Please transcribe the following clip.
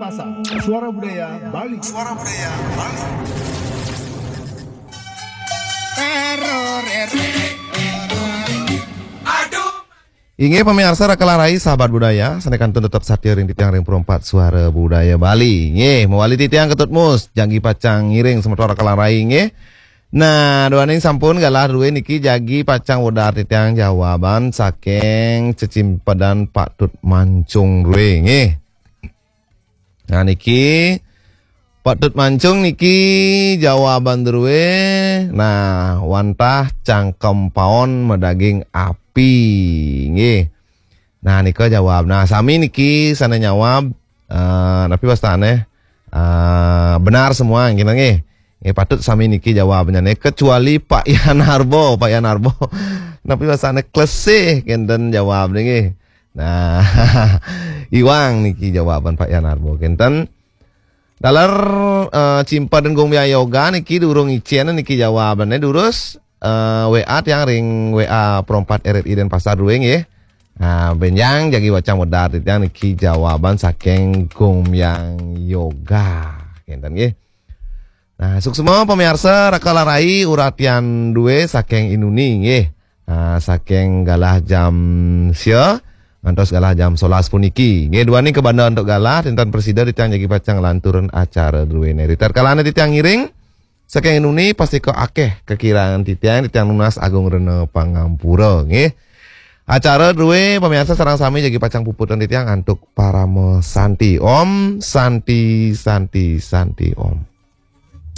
Pasar, Suara Budaya Bali. Suara Budaya Bali. Inge pemirsa rakalarai sahabat budaya, sanekan tetap satiring titiang ring perempat Suara Budaya Bali. Nge, mewali titiang ketut mus, janggi pacang ngiring sementara rakalarai nge. Nah, doaning sampun galah duwe niki jagi pacang wedar titiang jawaban saking cecimpadan Pak Tut Mancung duwe nge. Nah niki Pak Tut Mancung niki jawaban duwe. Nah, wantah cangkem paon medaging api nggih. Nah nika jawab. Nah sami niki sana jawab tapi pastane benar semua kita nggih. Patut sami niki jawabnya nih kecuali Pak Yan Harbo, Pak Yan Harbo. Tapi pastane klesih kenten jawab nggih. Nah, iwang niki jawaban Pak Yan Harbo kenten. Dalar cimpa dan gong biaya yoga niki durung icien niki jawabannya durus WA tiang ring WA perompat RRI dan pasar dueng ya. Nah benjang jagi wacang wedar tiang niki jawaban saking gong yang yoga kenten ya. Nah suk semua pemirsa rakalarai uratian duwe saking inuni ya. Nah saking galah jam sia ngantos galah jam 11 puniki. Nggih dua nih ke Banda untuk galah tintan presiden ditiang jagi pacang lanturan acara duwene. Ritar kalane ditiang ngiring saking inuni pasti ke akeh kekirangan titiang lunas Agung Rene Pangampura nggih. Acara duwe pemirsa sareng sami jagi pacang puputan titiang antuk para mesanti. Om santi santi santi om.